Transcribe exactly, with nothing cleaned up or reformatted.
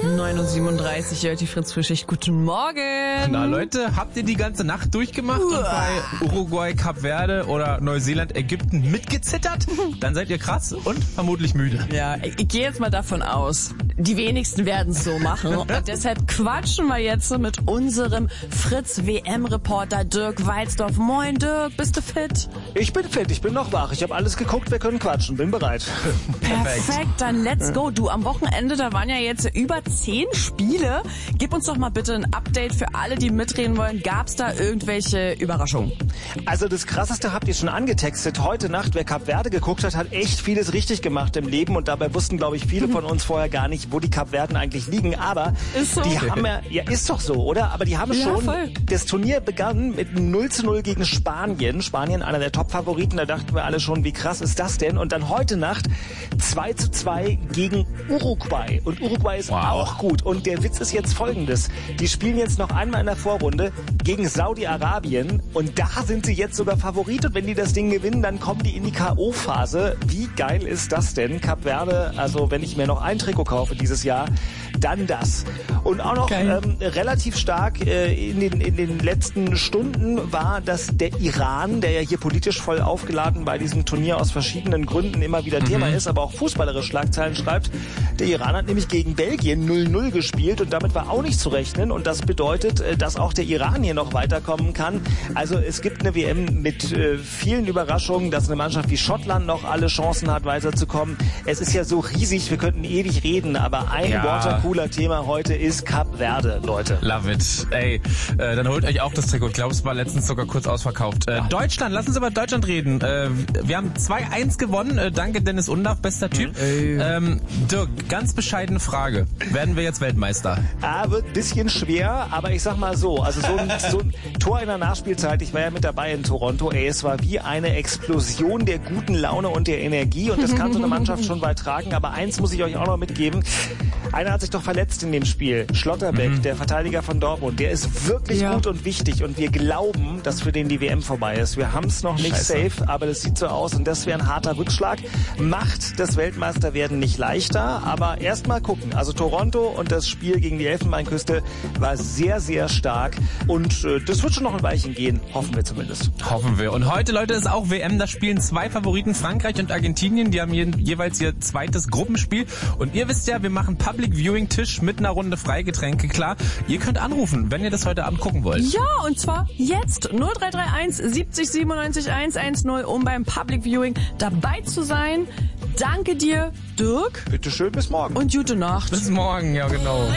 neun Uhr siebenunddreißig, ihr hört die Fritz-Frühschicht. Guten Morgen. Na Leute, habt ihr die ganze Nacht durchgemacht und bei Uruguay, Kap Verde oder Neuseeland, Ägypten mitgezittert? Dann seid ihr krass und vermutlich müde. Ja, ich, ich gehe jetzt mal davon aus, die wenigsten werden es so machen. Und deshalb quatschen wir jetzt mit unserem Fritz-W M-Reporter Dirk Walzdorf. Moin Dirk, bist du fit? Ich bin fit, ich bin noch wach. Ich habe alles geguckt, wir können quatschen, bin bereit. Perfekt, dann let's go. Du, am Wochenende, da waren ja jetzt über zehn Spiele. Gib uns doch mal bitte ein Update für alle, die mitreden wollen. Gab's da irgendwelche Überraschungen? Also das Krasseste habt ihr schon angetextet. Heute Nacht, wer Kap Verde geguckt hat, hat echt vieles richtig gemacht im Leben. Und dabei wussten, glaube ich, viele von uns vorher gar nicht, wo die Kapverden eigentlich liegen. Aber ist so. die haben ja, ja, ist doch so, oder? Aber die haben Ja, schon, voll. das Turnier begann mit null zu null gegen Spanien. Spanien, einer der Top-Favoriten. Da dachten wir alle schon, wie krass ist das denn? Und dann heute Nacht zwei zu zwei gegen Uruguay. Und Uruguay ist Wow. auch gut. Und der Witz ist jetzt folgendes. Die spielen jetzt noch einmal in der Vorrunde gegen Saudi-Arabien. Und da sind sie jetzt sogar Favorit. Und wenn die das Ding gewinnen, dann kommen die in die K O-Phase. Wie geil ist das denn? Kap Verde, also wenn ich mir noch ein Trikot kaufe dieses Jahr, dann das. Und auch noch ähm, relativ stark äh, in, den, in den letzten Stunden war, dass der Iran, der ja hier politisch voll aufgeladen bei diesem Turnier aus verschiedenen Gründen immer wieder Thema ist, aber auch fußballerisch Schlagzeilen schreibt. Der Iran hat nämlich gegen Belgien null null gespielt und damit war auch nicht zu rechnen. Und das bedeutet, äh, dass auch der Iran hier noch weiterkommen kann. Also es gibt eine W M mit äh, vielen Überraschungen, dass eine Mannschaft wie Schottland noch alle Chancen hat, weiterzukommen. Es ist ja so riesig, wir könnten ewig reden, aber ein Ja. watercooler Thema heute ist Kap Verde, Leute. Love it. Ey, äh, dann holt euch auch das Trikot. Ich glaube, es war letztens sogar kurz ausverkauft. Äh, Deutschland, lass uns über Deutschland reden. Äh, wir haben zwei eins gewonnen. Äh, danke Dennis Undaff, bester Typ. Mhm. Ähm, Dirk, ganz bescheidene Frage. Werden wir jetzt Weltmeister? Ah, wird ein bisschen schwer, aber ich sag mal so, also so ein, so ein Tor in der Nachspielzeit, ich war ja mit dabei in Toronto, ey, es war wie eine Explosion der guten Laune und der Energie und das kann so eine Mannschaft schon weit tragen, aber eins muss ich euch auch noch mitgeben, einer hat sich doch verletzt in dem Spiel, Schlotterbeck, mhm. der Verteidiger von Dortmund, der ist wirklich Ja. gut und wichtig und wir glauben, dass für den die W M vorbei ist. Wir haben es noch nicht Scheiße. safe, aber das sieht so aus und das wäre ein harter Rückschlag. Macht das Weltmeisterwerden nicht leichter, aber erstmal gucken. Also Toronto und das Spiel gegen die Elfenbeinküste war sehr, sehr stark und äh, das wird schon noch ein Weilchen gehen, hoffen wir zumindest. Hoffen wir. Und heute, Leute, ist auch W M. Da spielen zwei Favoriten, Frankreich und Argentinien. Die haben je, jeweils ihr zweites Gruppenspiel. Und ihr wisst ja, wir machen Public Viewing Tisch mit einer Runde Freigetränke. Klar, ihr könnt anrufen, wenn ihr das heute Abend gucken wollt. Ja, und zwar jetzt null drei drei eins siebzig siebenundneunzig hundertzehn, um beim Public Viewing dabei zu sein. Danke dir, Dirk, Bitte schön, bis morgen. und gute Nacht. Bis morgen, ja genau.